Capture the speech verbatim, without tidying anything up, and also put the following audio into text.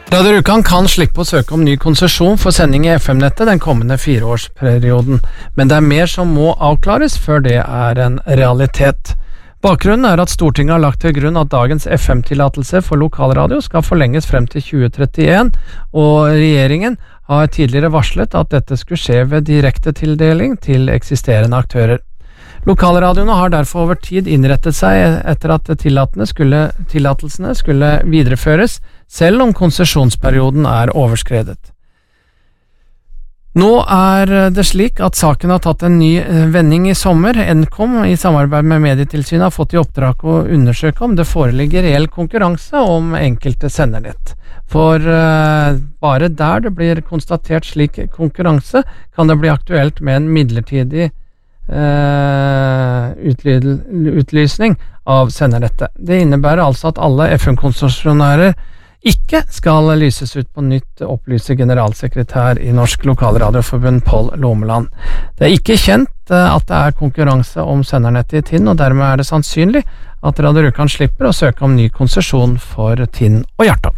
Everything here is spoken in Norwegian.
Radio Rjukan kan slippe å søke om ny konsesjon for sending i F M-nettet den kommende fireårsperioden, men det er mer som må avklares før det er en realitet. Bakgrunnen er at Stortinget har lagt til grunn at dagens F M-tillatelse for lokalradio skal forlenges frem til tjue trettien, og regjeringen har tidligere varslet at dette skulle skje ved direkte tildeling til eksisterende aktører. Lokalradioene har derfor over tid innrettet seg etter at skulle, tillatelsene skulle videreføres, selv om konsesjonsperioden er overskredet. Nå er det slik at saken har tatt en ny vending i sommer. Nkom i samarbeid med Medietilsynet har fått i oppdrag å undersøke om det foreligger reell konkurranse om enkelte sendernett. For uh, bare der det blir konstatert slik konkurranse, kan det bli aktuelt med en midlertidig Uh, utlysning av sendernettet. Det innebærer altså at alle F M-konsesjonærer ikke skal lyses ut på nytt, opplyser generalsekretær i Norsk Lokalradioforbund Pål Lomeland. Det er ikke kjent uh, at det er konkurranse om sendernettet i Tinn, og dermed er det sannsynlig at Radio Rjukan slipper å søke om ny konsesjon for Tinn og Hjartdal.